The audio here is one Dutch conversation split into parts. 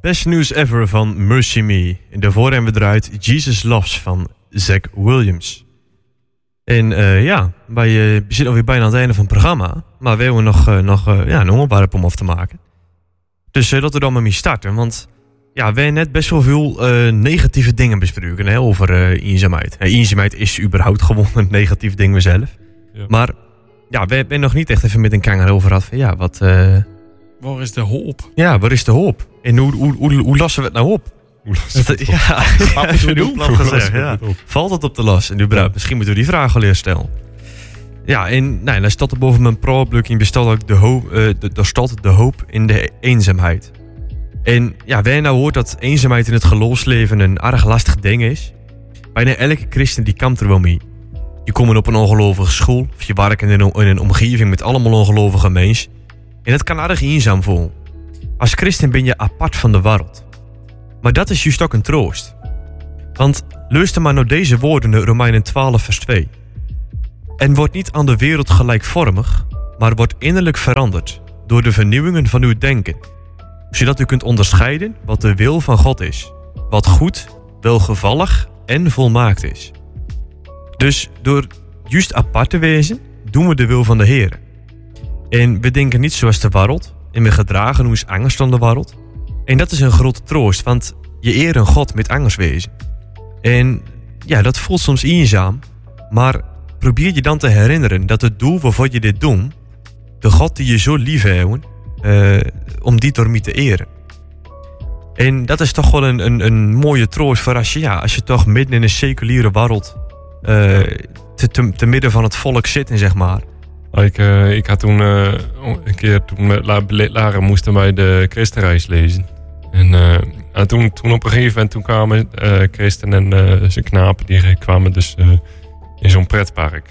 Best News Ever van Mercy Me. En daarvoor hebben we eruit Jesus Loves van Zach Williams. En we zitten alweer bijna aan het einde van het programma. Maar we hebben nog een onderwerp om af te maken. Dus dat we dan maar mee starten. Want we hebben net best wel veel negatieve dingen besproken over eenzaamheid. Eenzaamheid is überhaupt gewoon een negatief ding zelf. Ja. Maar we hebben nog niet echt even met een kanger over gehad van waar is de hoop? Ja, waar is de hoop? En hoe lossen we het nou op? Valt het op de las? En misschien moeten we die vraag al eerst stellen. Ja, en dan staat er boven mijn pro-blokking bestaat ook de hoop in de eenzaamheid. En wij nou hoort dat eenzaamheid in het geloofsleven een erg lastig ding is. Bijna elke christen die kampt er wel mee. Je komt op een ongelovige school of je werkt in een omgeving met allemaal ongelovige mensen. En het kan erg eenzaam voelen. Als christen ben je apart van de wereld. Maar dat is juist ook een troost. Want luister maar naar deze woorden in Romeinen 12 vers 2. En wordt niet aan de wereld gelijkvormig, maar wordt innerlijk veranderd door de vernieuwingen van uw denken. Zodat u kunt onderscheiden wat de wil van God is. Wat goed, welgevallig en volmaakt is. Dus door juist apart te wezen, doen we de wil van de Heer. En we denken niet zoals de wereld. En we gedragen ons angst aan de wereld. En dat is een grote troost, want je eert een God met angst wezen. En dat voelt soms eenzaam. Maar probeer je dan te herinneren dat het doel waarvoor je dit doet, de God die je zo lief heeft, om die door mij te eren. En dat is toch wel een mooie troost voor als je toch midden in een seculiere wereld te midden van het volk zit, zeg maar. Ik had toen een keer, toen we laren moesten wij de Christenreis lezen. En toen op een gegeven moment kwamen christen en zijn knapen, die kwamen dus in zo'n pretpark.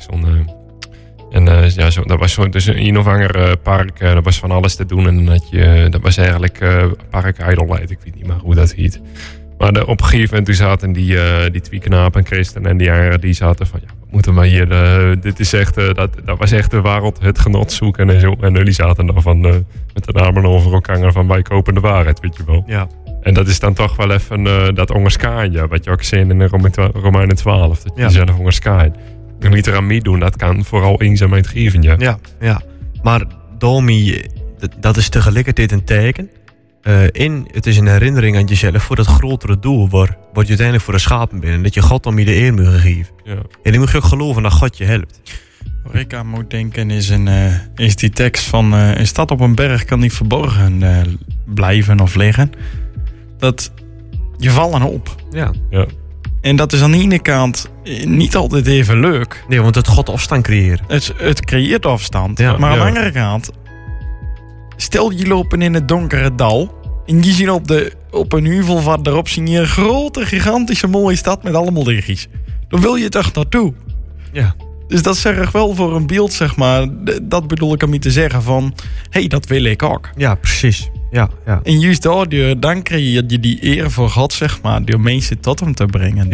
Dat was dus een of ander park, dat was van alles te doen. En dat was eigenlijk Park Idlewild, ik weet niet meer hoe dat heet. Maar op een gegeven moment zaten die twee knapen en christen en die zaten van, moeten we hier, dit is echt, dat was echt de wereld, het genot zoeken en zo. En jullie zaten dan van, met de armen over elkaar van, wij kopen de waarheid, weet je wel. Ja. En dat is dan toch wel even dat onderscheiden, wat je ook ziet in Romeinen 12, dat je zelf onderscheidt. En niet eraan meedoen, dat kan vooral eenzaamheid geven, ja. Ja. Maar Domi, dat is tegelijkertijd een teken. Het is een herinnering aan jezelf voor dat grotere doel waar je uiteindelijk voor geschapen bent. En dat je God dan je de eer moet geven. Ja. En dan moet je ook geloven dat God je helpt. Waar ik aan moet denken is die tekst van een stad op een berg kan niet verborgen blijven of liggen. Dat je vallen op. Ja. En dat is aan de ene kant niet altijd even leuk. Nee, want het God afstand creëren. Het creëert afstand. Ja. Maar aan de andere kant, stel je lopen in het donkere dal en je ziet op een heuvel verderop zie je een grote, gigantische, mooie stad met allemaal lichtjes. Dan wil je toch naartoe. Ja. Dus dat zorgt wel voor een beeld, zeg maar. Dat bedoel ik om je te zeggen van, dat wil ik ook. Ja, precies. Ja. En juist daardoor, dan creëer je die eer voor God, zeg maar, door mensen tot hem te brengen.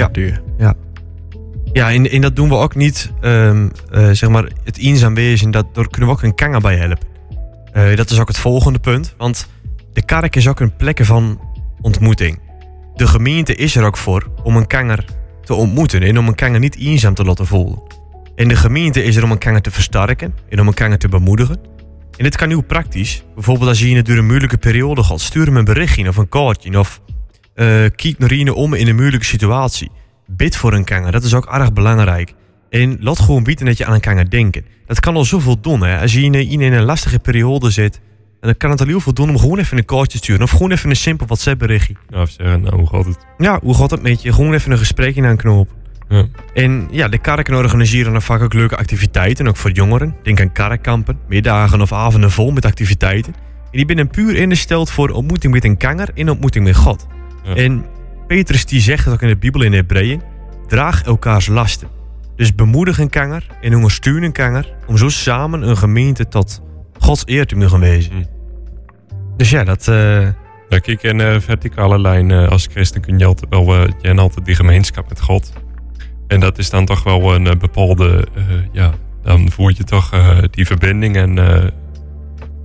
Ja, en dat doen we ook niet, zeg maar, het eenzaam wezen, daar kunnen we ook een kanger bij helpen. Dat is ook het volgende punt, want de kerk is ook een plek van ontmoeting. De gemeente is er ook voor om een kanger te ontmoeten en om een kanger niet eenzaam te laten voelen. En de gemeente is er om een kanger te versterken en om een kanger te bemoedigen. En dit kan heel praktisch. Bijvoorbeeld als je door een moeilijke periode gaat, stuur hem een berichtje of een kaartje. Of kijk naar iemand om in een moeilijke situatie. Bid voor een kanger, dat is ook erg belangrijk. En laat gewoon bieden dat je aan een kanger denken. Dat kan al zoveel doen. Hè. Als je in een lastige periode zit, dan kan het al heel veel doen om gewoon even een kaartje te sturen. Of gewoon even een simpel WhatsApp berichtje. Ja, of zeggen, hoe gaat het? Ja, hoe gaat het met je? Gewoon even een gesprekje aan knoop. Ja. En de kerken organiseren dan vaak ook leuke activiteiten, ook voor jongeren. Denk aan kerkkampen, middagen of avonden vol met activiteiten. En die zijn puur ingesteld voor ontmoeting met een kanger en ontmoeting met God. Ja. En Petrus die zegt het ook in de Bijbel in Hebreeën, draag elkaars lasten. Dus bemoedig een kanger en ondersteun een kanger om zo samen een gemeente tot Gods eer te mogen wezen. Dus dat... kijk, in de verticale lijn als christen kun je altijd die gemeenschap met God. En dat is dan toch wel een bepaalde... dan voel je toch die verbinding en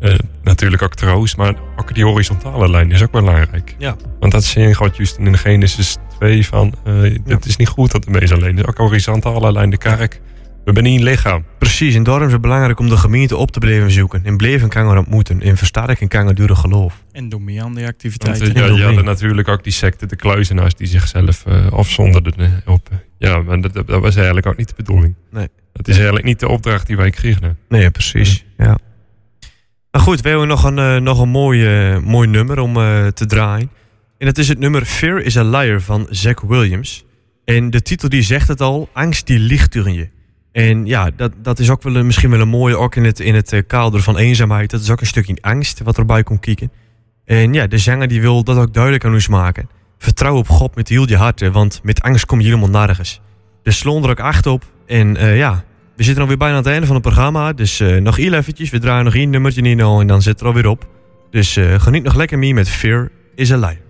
natuurlijk ook troost, maar ook die horizontale lijn is ook belangrijk. Ja. Want dat zie je God juist in de Genesis 2 van, het is niet goed dat de mens alleen is. Ook horizontale lijn, de kerk. We zijn één lichaam. Precies, en daarom is het belangrijk om de gemeente op te blijven zoeken. In blijven kan er ontmoeten. In versterking kan er door het geloof. En doe meer aan die Want activiteiten. je had natuurlijk ook die secte, de kluizenaars, die zichzelf afzonderden op. Ja, maar dat was eigenlijk ook niet de bedoeling. Nee. Dat is eigenlijk niet de opdracht die wij kregen. Nee, precies. Ja. Nou goed, we hebben nog een mooi nummer om te draaien. En dat is het nummer Fear is a Liar van Zach Williams. En de titel die zegt het al, angst die liegt tegen je. En ja, dat is ook wel misschien wel een mooie, ook in het kader van eenzaamheid. Dat is ook een stukje angst wat erbij komt kijken. En ja, de zanger die wil dat ook duidelijk aan ons maken. Vertrouw op God met heel je hart, want met angst kom je helemaal nergens. Dus slaan er ook 8 op. En we zitten alweer bijna aan het einde van het programma. Dus nog heel eventjes, we draaien nog 1 nummertje in en dan zit er alweer op. Dus geniet nog lekker mee met Fear is a Liar.